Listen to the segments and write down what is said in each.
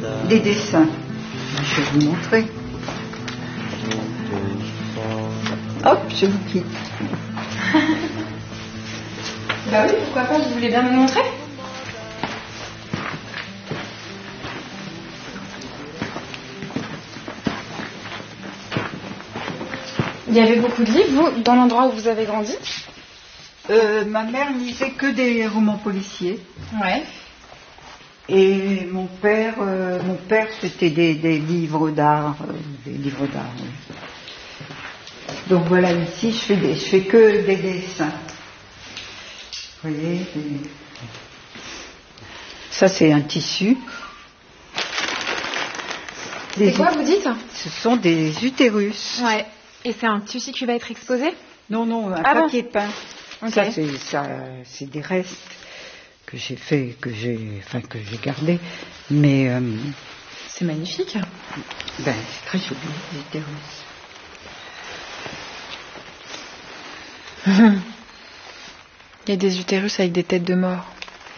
des dessins. Je vais vous montrer. Hop, je vous quitte. Bah oui, pourquoi pas, vous voulez bien me montrer? Il y avait beaucoup de livres, vous, dans l'endroit où vous avez grandi? Ma mère lisait que des romans policiers. Ouais. Et mon père c'était des livres d'art, oui. Donc voilà, ici je fais que des dessins. Vous voyez, ça c'est un tissu. C'est quoi vous dites? Ce sont des utérus. Ouais. Et c'est un tissu qui va être exposé? Non, un papier peint. Okay. Ça c'est des restes que j'ai fait, que j'ai gardé. Mais c'est magnifique. Ben c'est très joli, les utérus. Il y a des utérus avec des têtes de mort.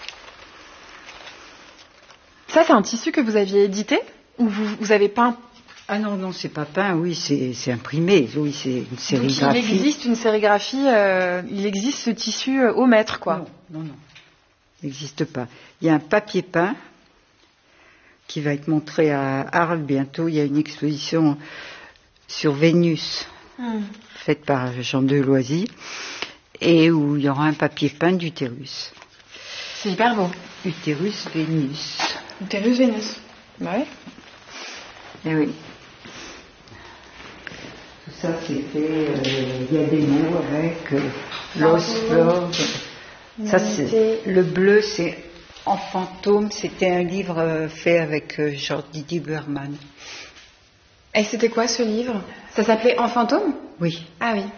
Ça c'est un tissu que vous aviez édité? Ou vous avez peint? Ah non, c'est pas peint, oui, c'est imprimé, oui, c'est une sérigraphie. Donc il existe une sérigraphie, il existe ce tissu au mètre, quoi. Non, il n'existe pas. Il y a un papier peint qui va être montré à Arles bientôt. Il y a une exposition sur Vénus, faite par Jean Deloisy, et où il y aura un papier peint d'utérus. C'est hyper beau. Utérus Vénus. Utérus Vénus, bah oui. Eh oui. Tout ça c'est fait, il y a des mots avec l'os, l'or. Ça c'est le bleu, c'est En fantôme, c'était un livre fait avec Jordi Berman. Et c'était quoi ce livre? Ça s'appelait En fantôme? Oui. Ah oui.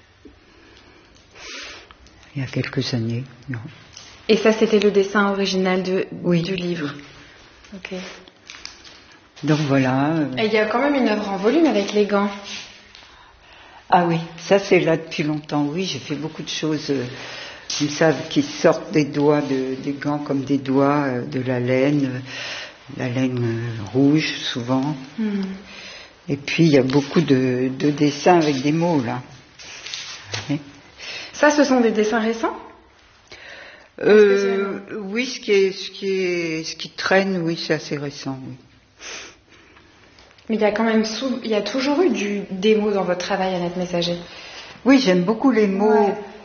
Il y a quelques années, non. Et ça c'était le dessin original du livre? Ok. Donc voilà. Et il y a quand même une œuvre en volume avec les gants. Ah oui, ça c'est là depuis longtemps. Oui, j'ai fait beaucoup de choses comme ça qui sortent des doigts des gants comme des doigts de la laine rouge souvent. Et puis il y a beaucoup de dessins avec des mots là. Oui. Ça, ce sont des dessins récents? Oui, ce qui traîne, oui, c'est assez récent, oui. Mais il y a quand même il y a toujours eu des mots dans votre travail, Annette Messager. Oui, j'aime beaucoup les mots. Ouais.